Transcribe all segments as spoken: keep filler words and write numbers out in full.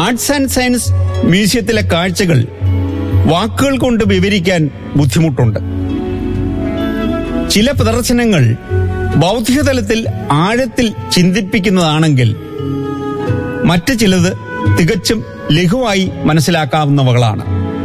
Arts and science മ്യൂസിയത്തിലെ കാഴ്ചകൾ വാക്കുകൾ കൊണ്ട് വിവരിക്കാൻ ബുദ്ധിമുട്ടുണ്ട്. ചില പ്രദർശനങ്ങൾ ബൗദ്ധിക തലത്തിൽ ആഴത്തിൽ ചിന്തിപ്പിക്കുന്നതാണെങ്കിൽ മറ്റു ചിലത് തികച്ചും ലഘുവായി മനസ്സിലാക്കാവുന്നവകളാണ്.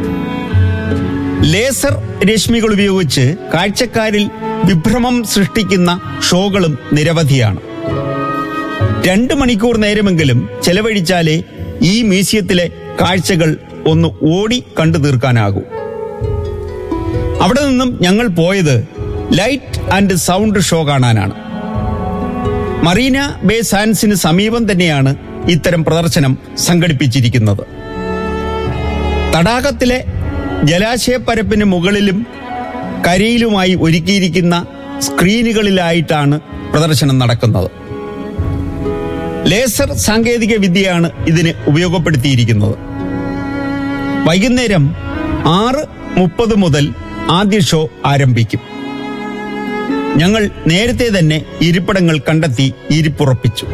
ലേസർ രശ്മികൾ ഉപയോഗിച്ച് കാഴ്ചക്കാരിൽ വിഭ്രമം സൃഷ്ടിക്കുന്ന ഷോകളും നിരവധിയാണ്. രണ്ടു മണിക്കൂർ നേരമെങ്കിലും ചെലവഴിച്ചാലേ ഈ മ്യൂസിയത്തിലെ കാഴ്ചകൾ ഒന്ന് ഓടി കണ്ടു തീർക്കാനാകൂ. അവിടെ നിന്നും ഞങ്ങൾ പോയത് ലൈറ്റ് ആൻഡ് സൗണ്ട് ഷോ കാണാനാണ്. മറീന ബേ സാൻഡ്സിന് സമീപം തന്നെയാണ് ഇത്തരം പ്രദർശനം സംഘടിപ്പിച്ചിരിക്കുന്നത്. തടാകത്തിലെ ജലാശയപ്പരപ്പിന് മുകളിലും കരയിലുമായി ഒരുക്കിയിരിക്കുന്ന സ്ക്രീനുകളിലായിട്ടാണ് പ്രദർശനം നടക്കുന്നത്. ലേസർ സാങ്കേതിക വിദ്യയാണ് ഇതിന് ഉപയോഗപ്പെടുത്തിയിരിക്കുന്നത്. വൈകുന്നേരം ആറ് മുപ്പത് മുതൽ ആദ്യ ഷോ ആരംഭിക്കും. ഞങ്ങൾ നേരത്തെ തന്നെ ഇരിപ്പിടങ്ങൾ കണ്ടെത്തി ഇരിപ്പുറപ്പിച്ചു.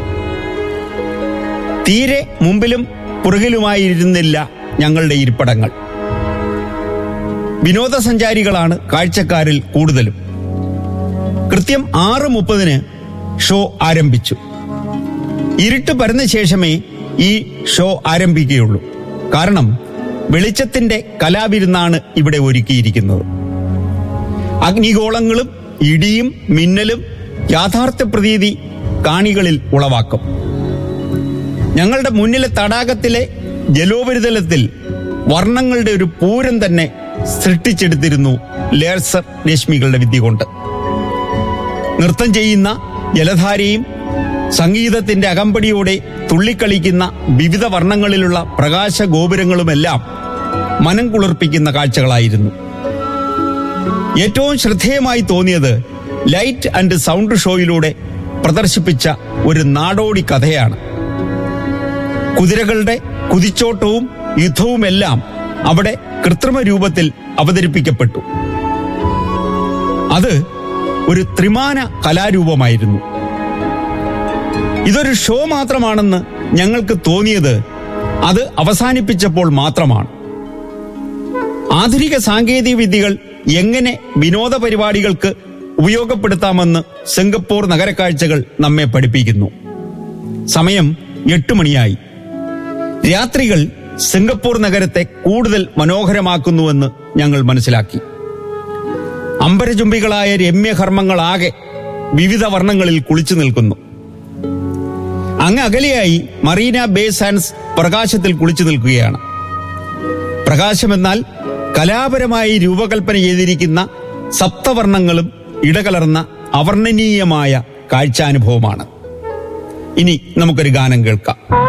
തീരെ മുമ്പിലും പുറകിലുമായിരുന്നില്ല ഞങ്ങളുടെ ഇരിപ്പിടങ്ങൾ. വിനോദസഞ്ചാരികളാണ് കാഴ്ചക്കാരിൽ കൂടുതലും. കൃത്യം ആറ് മുപ്പതിന് ഷോ ആരംഭിച്ചു. ഇരുട്ട് പരന്ന ശേഷമേ ഈ ഷോ ആരംഭിക്കുകയുള്ളൂ. കാരണം വെളിച്ചത്തിന്റെ കലാവിരുന്നാണ് ഇവിടെ ഒരുക്കിയിരിക്കുന്നത്. അഗ്നിഗോളങ്ങളും ഇടിയും മിന്നലും യാഥാർത്ഥ്യ പ്രതീതി കാണികളിൽ ഉളവാക്കും. ഞങ്ങളുടെ മുന്നിലെ തടാകത്തിലെ ജലോപരിതലത്തിൽ വർണ്ണങ്ങളുടെ ഒരു പൂരം തന്നെ സൃഷ്ടിച്ചെടുത്തിരുന്നു ലേസർ രശ്മികളുടെ വിദ്യ കൊണ്ട്. നൃത്തം ചെയ്യുന്ന ജലധാരയും സംഗീതത്തിന്റെ അകമ്പടിയോടെ തുള്ളിക്കളിക്കുന്ന വിവിധ വർണ്ണങ്ങളിലുള്ള പ്രകാശ ഗോപുരങ്ങളുമെല്ലാം മനം കുളിർപ്പിക്കുന്ന കാഴ്ചകളായിരുന്നു. ഏറ്റവും ശ്രദ്ധേയമായി തോന്നിയത് ലൈറ്റ് ആൻഡ് സൗണ്ട് ഷോയിലൂടെ പ്രദർശിപ്പിച്ച ഒരു നാടോടി കഥയാണ്. കുതിരകളുടെ കുതിച്ചോട്ടവും യുദ്ധവുമെല്ലാം അവിടെ കൃത്രിമ രൂപത്തിൽ അവതരിപ്പിക്കപ്പെട്ടു. അത് ഒരു ത്രിമാന കലാരൂപമായിരുന്നു. ഇതൊരു ഷോ മാത്രമാണെന്ന് ഞങ്ങൾക്ക് തോന്നിയത് അത് അവസാനിപ്പിച്ചപ്പോൾ മാത്രമാണ്. ആധുനിക സാങ്കേതിക വിദ്യകൾ എങ്ങനെ വിനോദ പരിപാടികൾക്ക് ഉപയോഗപ്പെടുത്താമെന്ന് സിംഗപ്പൂർ നഗരക്കാഴ്ചകൾ നമ്മെ പഠിപ്പിക്കുന്നു. സമയം എട്ട് മണിയായി. രാത്രികൾ സിംഗപ്പൂർ നഗരത്തെ കൂടുതൽ മനോഹരമാക്കുന്നുവെന്ന് ഞങ്ങൾ മനസ്സിലാക്കി. അമ്പരചുംബികളായ രമ്യകർമ്മങ്ങളാകെ വിവിധ വർണ്ണങ്ങളിൽ കുളിച്ചു നിൽക്കുന്നു. അങ്ങ് അകലെയായി മറീന ബേ സാൻഡ്സ് പ്രകാശത്തിൽ കുളിച്ചു നിൽക്കുകയാണ്. പ്രകാശമെന്നാൽ കലാപരമായി രൂപകൽപ്പന ചെയ്തിരിക്കുന്ന സപ്തവർണ്ണങ്ങളും ഇടകലർന്ന അവർണ്ണനീയമായ കാഴ്ചാനുഭവമാണ്. ഇനി നമുക്കൊരു ഗാനം കേൾക്കാം.